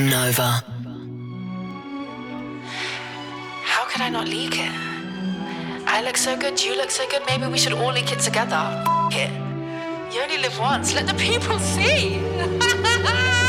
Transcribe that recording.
Nova. How could I not leak it? I look so good, you look so good, maybe we should all leak it together. F it. You only live once, let the people see.